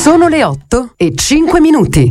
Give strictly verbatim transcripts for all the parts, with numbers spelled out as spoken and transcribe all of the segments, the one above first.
Sono le otto e cinque minuti.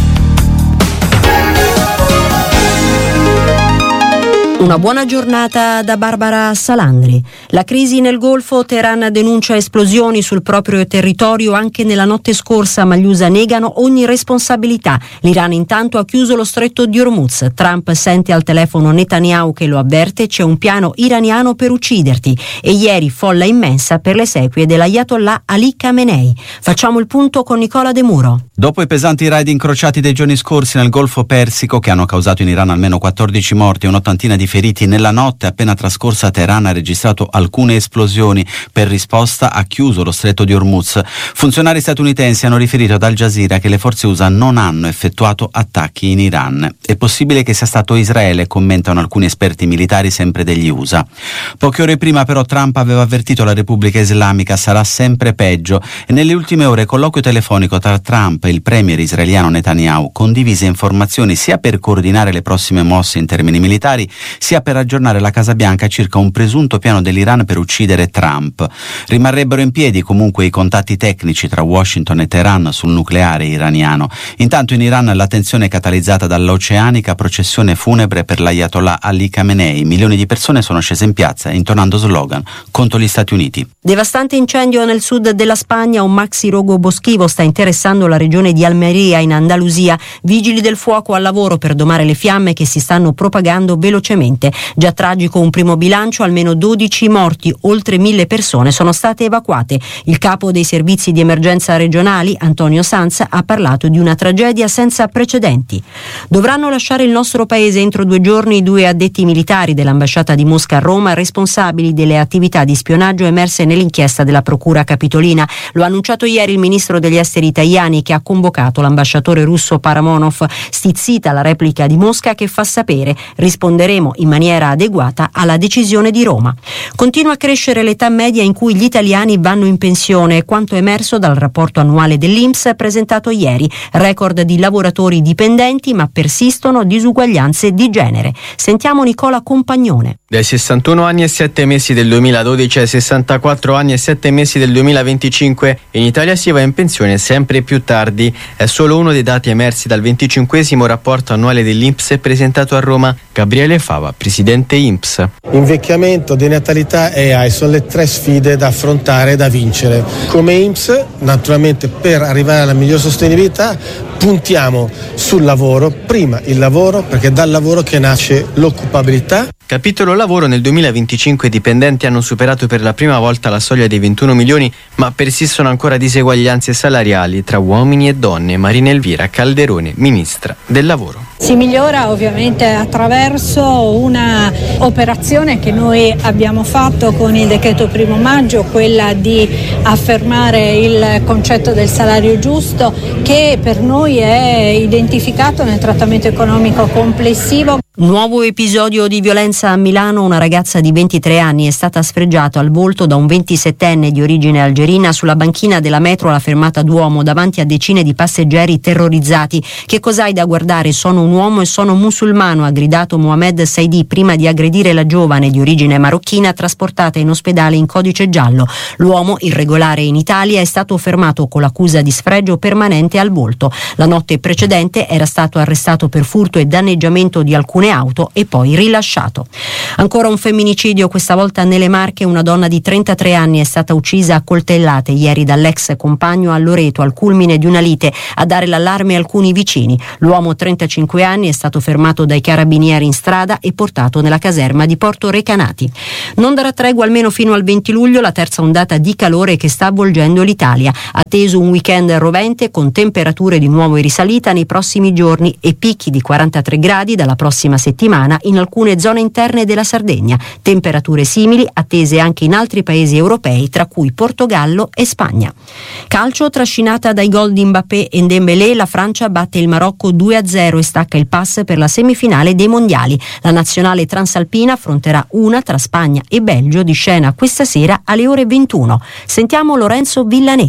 Una buona giornata da Barbara Salandri. La crisi nel Golfo, Teheran denuncia esplosioni sul proprio territorio anche nella notte scorsa, ma gli U S A negano ogni responsabilità. L'Iran intanto ha chiuso lo stretto di Hormuz. Trump sente al telefono Netanyahu che lo avverte: c'è un piano iraniano per ucciderti. E ieri folla immensa per le esequie dell'Ayatollah Ali Khamenei. Facciamo il punto con Nicola De Muro. Dopo i pesanti raid incrociati dei giorni scorsi nel Golfo Persico, che hanno causato in Iran almeno quattordici morti e un'ottantina di feriti, nella notte appena trascorsa Teheran ha registrato alcune esplosioni. Per risposta ha chiuso lo stretto di Hormuz. Funzionari statunitensi hanno riferito ad Al Jazeera che le forze U S A non hanno effettuato attacchi in Iran. È possibile che sia stato Israele, commentano alcuni esperti militari sempre degli U S A. Poche ore prima però Trump aveva avvertito la Repubblica Islamica: sarà sempre peggio, e nelle ultime ore colloquio telefonico tra Trump e il premier israeliano Netanyahu condivise informazioni sia per coordinare le prossime mosse in termini militari, sia per aggiornare la Casa Bianca circa un presunto piano dell'Iran per uccidere Trump. Rimarrebbero in piedi comunque i contatti tecnici tra Washington e Teheran sul nucleare iraniano. Intanto in Iran la tensione è catalizzata dall'oceanica processione funebre per l'Ayatollah Ali Khamenei. Milioni di persone sono scese in piazza intonando slogan contro gli Stati Uniti. Devastante incendio nel sud della Spagna. Un maxi rogo boschivo sta interessando la regione di Almeria in Andalusia. Vigili del fuoco al lavoro per domare le fiamme che si stanno propagando velocemente. Già tragico un primo bilancio: almeno dodici morti, oltre mille persone sono state evacuate. Il capo dei servizi di emergenza regionali, Antonio Sanz, ha parlato di una tragedia senza precedenti. Dovranno lasciare il nostro paese entro due giorni i due addetti militari dell'ambasciata di Mosca a Roma, responsabili delle attività di spionaggio emerse nell'inchiesta della Procura Capitolina. Lo ha annunciato ieri il ministro degli esteri Tajani, che ha convocato l'ambasciatore russo Paramonov. Stizzita la replica di Mosca, che fa sapere: risponderemo in maniera adeguata alla decisione di Roma. Continua a crescere l'età media in cui gli italiani vanno in pensione, quanto emerso dal rapporto annuale dell'I N P S presentato ieri. Record di lavoratori dipendenti, ma persistono disuguaglianze di genere. Sentiamo Nicola Compagnone. Dai sessantuno anni e sette mesi del duemiladodici ai sessantaquattro anni e sette mesi del duemilaventicinque in Italia si va in pensione sempre più tardi. È solo uno dei dati emersi dal venticinquesimo rapporto annuale dell'I N P S presentato a Roma. Gabriele Fava, presidente I N P S. Invecchiamento, denatalità e A I sono le tre sfide da affrontare e da vincere. Come I N P S, naturalmente, per arrivare alla miglior sostenibilità puntiamo sul lavoro, prima il lavoro, perché è dal lavoro che nasce l'occupabilità. Capitolo lavoro: nel duemilaventicinque i dipendenti hanno superato per la prima volta la soglia dei ventuno milioni, ma persistono ancora diseguaglianze salariali tra uomini e donne. Marina Elvira Calderone, ministra del lavoro. Si migliora ovviamente attraverso una operazione che noi abbiamo fatto con il decreto primo maggio, quella di affermare il concetto del salario giusto, che per noi è identificato nel trattamento economico complessivo. Nuovo episodio di violenza a Milano. Una ragazza di ventitré anni è stata sfregiata al volto da un ventisettenne di origine algerina sulla banchina della metro alla fermata Duomo davanti a decine di passeggeri terrorizzati. Che cos'hai da guardare? Sono un uomo e sono musulmano, ha gridato Mohamed Saidi prima di aggredire la giovane di origine marocchina trasportata in ospedale in codice giallo. L'uomo, irregolare in Italia, è stato fermato con l'accusa di sfregio permanente al volto. La notte precedente era stato arrestato per furto e danneggiamento di alcune auto e poi rilasciato. Ancora un femminicidio, questa volta nelle Marche. Una donna di trentatré anni è stata uccisa a coltellate ieri dall'ex compagno a Loreto al culmine di una lite. A dare l'allarme alcuni vicini. L'uomo, trentacinque anni, è stato fermato dai carabinieri in strada e portato nella caserma di Porto Recanati. Non darà tregua almeno fino al venti luglio la terza ondata di calore che sta avvolgendo l'Italia. Atteso un weekend rovente con temperature di nuovo in risalita nei prossimi giorni e picchi di quarantatré gradi dalla prossima settimana in alcune zone interne della Sardegna. Temperature simili attese anche in altri paesi europei, tra cui Portogallo e Spagna. Calcio, trascinata dai gol di Mbappé e Dembélé, la Francia batte il Marocco due a zero e stacca il pass per la semifinale dei mondiali. La nazionale transalpina affronterà una tra Spagna e Belgio, di scena questa sera alle ore ventuno. Sentiamo Lorenzo Villanetti.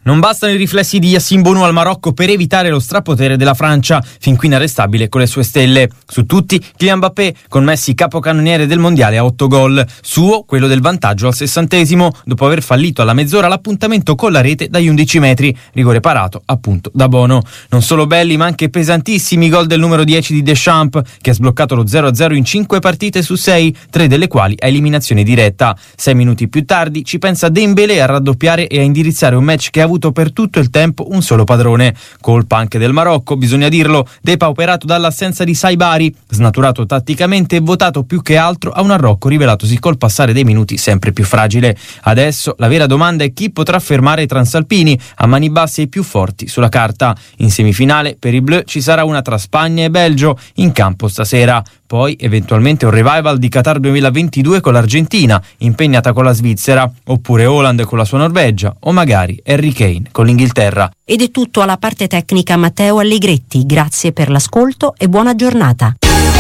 Non bastano i riflessi di Yassine Bounou al Marocco per evitare lo strapotere della Francia, fin qui inarrestabile con le sue stelle. Su tutti, Kylian Mbappé, con Messi capocannoniere del mondiale a otto gol. Suo, quello del vantaggio al sessantesimo, dopo aver fallito alla mezz'ora l'appuntamento con la rete dagli undici metri, rigore parato appunto da Bono. Non solo belli ma anche pesantissimi i gol del numero dieci di Deschamps, che ha sbloccato lo zero a zero in cinque partite su sei, tre delle quali a eliminazione diretta. Sei minuti più tardi ci pensa Dembélé a raddoppiare e a indirizzare un match che ha avuto per tutto il tempo un solo padrone. Colpa anche del Marocco, bisogna dirlo, depauperato dall'assenza di Saibari, snaturato tatticamente e votato più che altro a un Marocco rivelatosi col passare dei minuti sempre più fragile. Adesso la vera domanda è chi potrà fermare i transalpini, a mani basse e i più forti sulla carta. In semifinale per i Bleu ci sarà una tra Spagna e Belgio in campo stasera. Poi eventualmente un revival di Qatar duemilaventidue con l'Argentina, impegnata con la Svizzera, oppure Haaland con la sua Norvegia, o magari Harry Kane con l'Inghilterra. Ed è tutto alla parte tecnica Matteo Allegretti. Grazie per l'ascolto e buona giornata.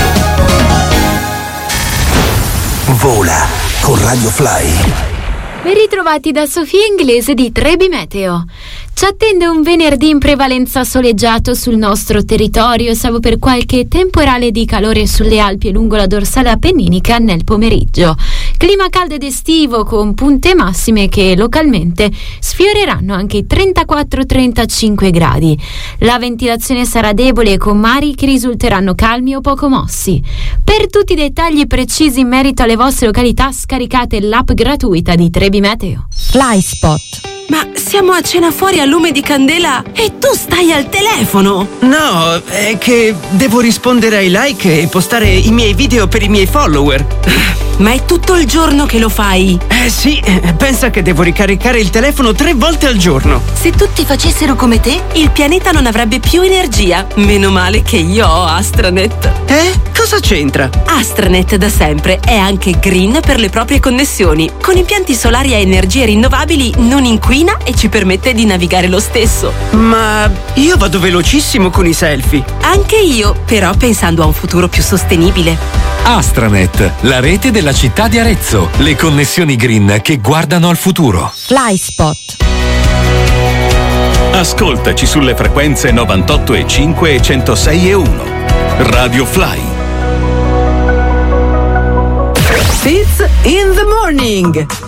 Vola con Radio Fly. Ben ritrovati da Sofia Inglese di Trebi Meteo. Ci attende un venerdì in prevalenza soleggiato sul nostro territorio, salvo per qualche temporale di calore sulle Alpi e lungo la dorsale appenninica nel pomeriggio. Clima caldo ed estivo con punte massime che localmente sfioreranno anche i trentaquattro trentacinque gradi. La ventilazione sarà debole con mari che risulteranno calmi o poco mossi. Per tutti i dettagli precisi in merito alle vostre località scaricate l'app gratuita di Trebi Meteo. FlySpot. Ma siamo a cena fuori a lume di candela e tu stai al telefono! No, è che devo rispondere ai like e postare i miei video per i miei follower. Ma è tutto il giorno che lo fai? Eh sì, pensa che devo ricaricare il telefono tre volte al giorno. Se tutti facessero come te, il pianeta non avrebbe più energia. Meno male che io ho Astranet. Eh? Cosa c'entra? Astranet da sempre è anche green per le proprie connessioni. Con impianti solari a energie rinnovabili non inquina e ci permette di navigare lo stesso. Ma io vado velocissimo con i selfie. Anche io, però pensando a un futuro più sostenibile. Astranet, la rete della città di Arezzo. Le connessioni green che guardano al futuro. FlySpot. Ascoltaci sulle frequenze novantotto e cinque e centosei e uno. Radio Fly. Fits in the morning.